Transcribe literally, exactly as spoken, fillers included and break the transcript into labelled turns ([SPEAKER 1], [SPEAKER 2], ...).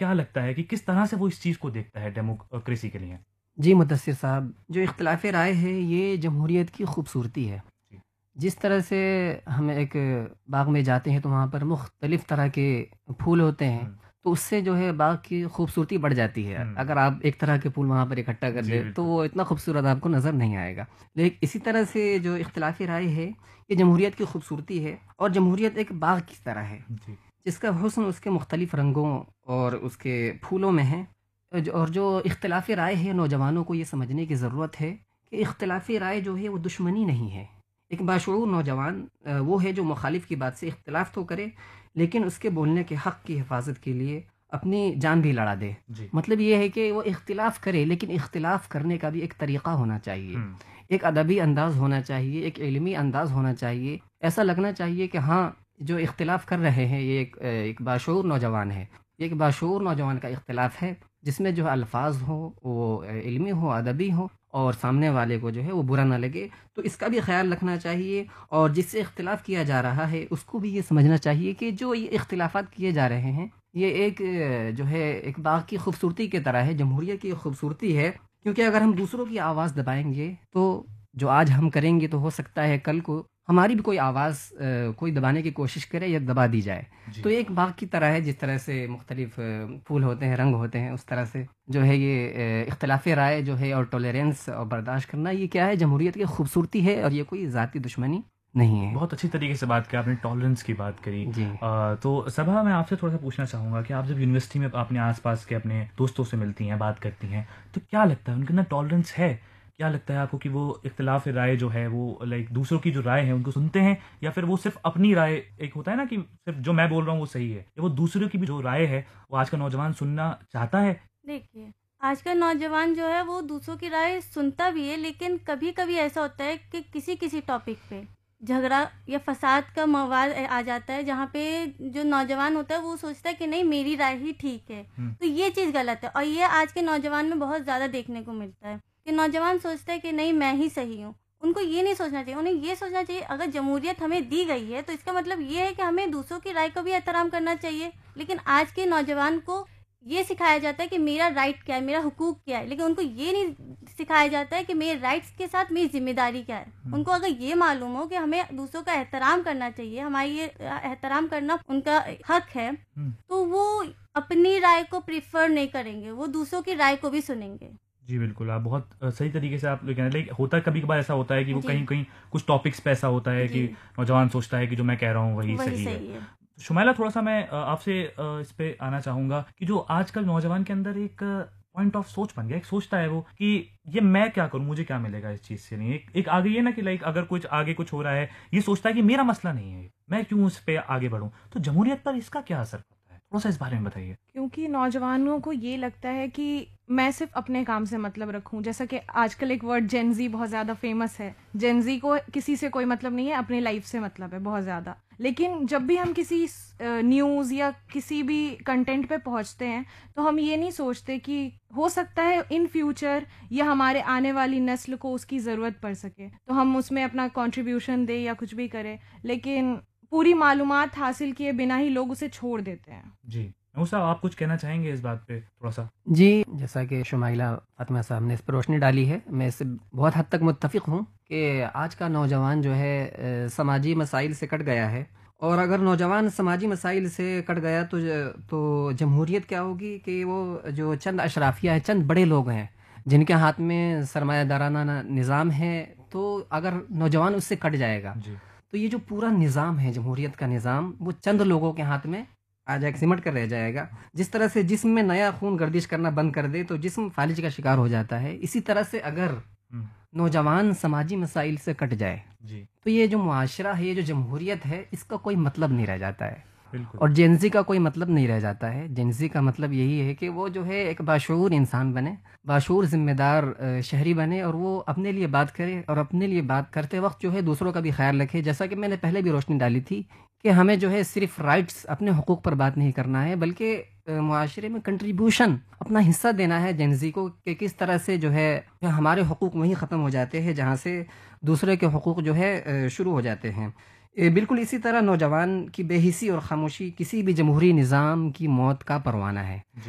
[SPEAKER 1] کیا لگتا ہے کہ کس طرح سے وہ اس چیز کو دیکھتا ہے ڈیموکریسی کے لیے؟
[SPEAKER 2] جی مدثر صاحب، جو اختلاف رائے ہے یہ جمہوریت کی خوبصورتی ہے.
[SPEAKER 1] جی
[SPEAKER 2] جس طرح سے ہم ایک باغ میں جاتے ہیں تو وہاں پر مختلف طرح کے پھول ہوتے ہیں،
[SPEAKER 1] ہم،
[SPEAKER 2] تو اس سے جو ہے باغ کی خوبصورتی بڑھ جاتی ہے.
[SPEAKER 1] ہم،
[SPEAKER 2] اگر آپ ایک طرح کے پھول وہاں پر اکٹھا کر
[SPEAKER 1] جی
[SPEAKER 2] دیں تو
[SPEAKER 1] بالکل.
[SPEAKER 2] وہ اتنا خوبصورت آپ کو نظر نہیں آئے گا. لیکن اسی طرح سے جو اختلاف رائے ہے یہ جمہوریت کی خوبصورتی ہے، اور جمہوریت ایک باغ کی طرح ہے
[SPEAKER 1] جی
[SPEAKER 2] جس کا حسن اس کے مختلف رنگوں اور اس کے پھولوں میں ہے. جو- اور جو اختلاف رائے ہے، نوجوانوں کو یہ سمجھنے کی ضرورت ہے کہ اختلاف رائے جو ہے وہ دشمنی نہیں ہے. ایک باشعور نوجوان آ، وہ ہے جو مخالف کی بات سے اختلاف تو کرے، لیکن اس کے بولنے کے حق کی حفاظت کے لیے اپنی جان بھی لڑا دے.
[SPEAKER 1] جی
[SPEAKER 2] مطلب یہ ہے کہ وہ اختلاف کرے، لیکن اختلاف کرنے کا بھی ایک طریقہ ہونا چاہیے،
[SPEAKER 1] ہم،
[SPEAKER 2] ایک ادبی انداز ہونا چاہیے، ایک علمی انداز ہونا چاہیے. ایسا لگنا چاہیے کہ ہاں، جو اختلاف کر رہے ہیں یہ ایک ایک باشعور نوجوان ہے. یہ ایک باشعور نوجوان کا اختلاف ہے جس میں جو الفاظ ہوں وہ علمی ہو، ادبی ہو، اور سامنے والے کو جو ہے وہ برا نہ لگے. تو اس کا بھی خیال رکھنا چاہیے، اور جس سے اختلاف کیا جا رہا ہے اس کو بھی یہ سمجھنا چاہیے کہ جو یہ اختلافات کیے جا رہے ہیں یہ ایک اہ، جو ہے ایک باغ کی خوبصورتی کی طرح ہے، جمہوریت کی خوبصورتی ہے. کیونکہ اگر ہم دوسروں کی آواز دبائیں گے تو جو آج ہم کریں گے تو ہو سکتا ہے کل کو ہماری بھی کوئی آواز اہ، کوئی دبانے کی کوشش کرے یا دبا دی جائے.
[SPEAKER 1] جی
[SPEAKER 2] تو یہ ایک باغ کی طرح ہے، جس طرح سے مختلف اہ، پھول ہوتے ہیں، رنگ ہوتے ہیں، اس طرح سے جو ہے یہ اہ، اختلاف رائے جو ہے اور ٹولرینس اور برداشت کرنا یہ کیا ہے، جمہوریت کی خوبصورتی ہے، اور یہ کوئی ذاتی دشمنی نہیں ہے.
[SPEAKER 1] بہت اچھی طریقے سے بات کی آپ نے، ٹالرنس کی بات کری.
[SPEAKER 2] جی
[SPEAKER 1] آ، تو صبا میں آپ سے تھوڑا سا پوچھنا چاہوں گا کہ آپ جب یونیورسٹی میں اپنے آس پاس کے اپنے دوستوں سے ملتی ہیں، بات کرتی ہیں، تو کیا لگتا ہے ان کے اندر ٹالرنس ہے؟ کیا لگتا ہے آپ کو کہ وہ اختلاف رائے جو ہے وہ لائک دوسروں کی جو رائے ہے ان کو سنتے ہیں، یا پھر وہ صرف اپنی رائے، ایک ہوتا ہے نا کہ صرف جو میں بول رہا ہوں وہ صحیح ہے، یا وہ دوسروں کی بھی جو رائے ہے وہ آج کا نوجوان سننا چاہتا ہے؟
[SPEAKER 3] دیکھیے، آج کل نوجوان جو ہے وہ دوسروں کی رائے سنتا بھی ہے، لیکن کبھی کبھی ایسا ہوتا ہے کہ کسی کسی ٹاپک پہ جھگڑا یا فساد کا مواد آ جاتا ہے، جہاں پہ جو نوجوان ہوتا ہے وہ سوچتا ہے کہ نہیں میری رائے ہی ٹھیک ہے.
[SPEAKER 1] ہم،
[SPEAKER 3] تو یہ چیز غلط ہے، اور یہ آج کے نوجوان میں بہت زیادہ دیکھنے کو ملتا ہے کہ نوجوان سوچتا ہے کہ نہیں میں ہی صحیح ہوں. ان کو یہ نہیں سوچنا چاہیے، انہیں یہ سوچنا چاہیے اگر جمہوریت ہمیں دی گئی ہے تو اس کا مطلب یہ ہے کہ ہمیں دوسروں کی رائے کا بھی احترام کرنا چاہیے. لیکن آج کے نوجوان کو یہ سکھایا جاتا ہے کہ میرا رائٹ کیا ہے، میرا حقوق کیا ہے، لیکن ان کو یہ نہیں سکھایا جاتا ہے کہ میرے رائٹس کے ساتھ میری ذمہ داری کیا ہے. ان کو اگر یہ معلوم ہو کہ ہمیں دوسروں کا احترام کرنا چاہیے، ہماری یہ احترام کرنا ان کا حق ہے،
[SPEAKER 1] ہم.
[SPEAKER 3] تو وہ اپنی رائے کو پریفر نہیں کریں گے، وہ دوسروں کی رائے کو بھی سنیں گے.
[SPEAKER 1] جی بالکل، آپ بہت صحیح طریقے سے آپ لوگ کہہ رہے ہیں. لیکن ہوتا ہے کبھی کبھار ایسا ہوتا ہے کہ وہ
[SPEAKER 3] جی
[SPEAKER 1] کہیں کہیں کچھ ٹاپکس پہ ایسا ہوتا ہے کہ
[SPEAKER 3] جی
[SPEAKER 1] نوجوان سوچتا ہے کہ جو میں کہہ رہا ہوں وہی
[SPEAKER 3] وہی
[SPEAKER 1] صحیح ہے.
[SPEAKER 3] صحیح ہے.
[SPEAKER 1] شمائلہ، تھوڑا سا میں آ، آپ سے آ، اس پہ آنا چاہوں گا کہ جو آج کل نوجوان کے اندر ایک پوائنٹ آف سوچ بن گیا، ایک سوچتا ہے وہ کہ یہ میں کیا کروں، مجھے کیا ملے گا اس چیز سے. نہیں، ایک ایک آگے یہ نا کہ لائک اگر کچھ آگے کچھ ہو رہا ہے یہ سوچتا ہے کہ میرا مسئلہ نہیں ہے، میں کیوں اس پہ آگے بڑھوں. تو جمہوریت پر اس کا کیا اثر پڑتا ہے، تھوڑا سا اس بارے میں بتائیے.
[SPEAKER 4] کیونکہ نوجوانوں کو یہ لگتا ہے کہ میں صرف اپنے کام سے مطلب رکھوں. جیسا کہ آج کل ایک ورڈ جینزی بہت زیادہ فیمس ہے. جینزی کو کسی سے کوئی مطلب نہیں ہے، اپنی لائف سے مطلب ہے بہت زیادہ. لیکن جب بھی ہم کسی نیوز یا کسی بھی کنٹینٹ پہ پہنچتے ہیں تو ہم یہ نہیں سوچتے کہ ہو سکتا ہے ان فیوچر یا ہمارے آنے والی نسل کو اس کی ضرورت پڑ سکے، تو ہم اس میں اپنا کنٹریبیوشن دیں یا کچھ بھی کریں. لیکن پوری معلومات حاصل کیے بنا ہی لوگ اسے چھوڑ دیتے ہیں.
[SPEAKER 1] جی نور صاحب، آپ کچھ کہنا چاہیں گے اس بات پہ تھوڑا سا؟
[SPEAKER 2] جی، جیسا کہ شمائلہ فاطمہ صاحب نے اس پر روشنی ڈالی ہے، میں اس سے بہت حد تک متفق ہوں کہ آج کا نوجوان جو ہے اہ، سماجی مسائل سے کٹ گیا ہے. اور اگر نوجوان سماجی مسائل سے کٹ گیا تو تو جمہوریت کیا ہوگی کہ وہ جو چند اشرافیہ ہیں، چند بڑے لوگ ہیں جن کے ہاتھ میں سرمایہ دارانہ نظام ہے، تو اگر نوجوان اس سے کٹ جائے گا
[SPEAKER 1] جی
[SPEAKER 2] تو یہ جو پورا نظام ہے، جمہوریت کا نظام، وہ چند لوگوں کے ہاتھ میں آ جائے، سمٹ کر رہ جائے گا. جس طرح سے جسم میں نیا خون گردش کرنا بند کر دے تو جسم فالج کا شکار ہو جاتا ہے، اسی طرح سے اگر
[SPEAKER 1] ہم،
[SPEAKER 2] نوجوان سماجی مسائل سے کٹ جائے
[SPEAKER 1] جی
[SPEAKER 2] تو یہ جو معاشرہ ہے، یہ جو جمہوریت ہے، اس کا کوئی مطلب نہیں رہ جاتا ہے.
[SPEAKER 1] بالکل.
[SPEAKER 2] اور جینزی کا کوئی مطلب نہیں رہ جاتا ہے. جینزی کا مطلب یہی ہے کہ وہ جو ہے ایک باشعور انسان بنے، باشعور ذمہ دار اہ، شہری بنے، اور وہ اپنے لیے بات کرے، اور اپنے لیے بات کرتے وقت جو ہے دوسروں کا بھی خیال رکھے. جیسا کہ میں نے پہلے بھی روشنی ڈالی تھی کہ ہمیں جو ہے صرف رائٹس، اپنے حقوق پر بات نہیں کرنا ہے، بلکہ اہ، معاشرے میں کنٹریبیوشن، اپنا حصہ دینا ہے جینزی کو، کہ کس طرح سے جو ہے ہمارے حقوق وہیں ختم ہو جاتے ہیں جہاں سے دوسرے کے حقوق جو ہے اہ، شروع ہو جاتے ہیں. اے، بالکل اسی طرح نوجوان کی بے حسی اور خاموشی کسی بھی جمہوری نظام کی موت کا پروانہ ہے.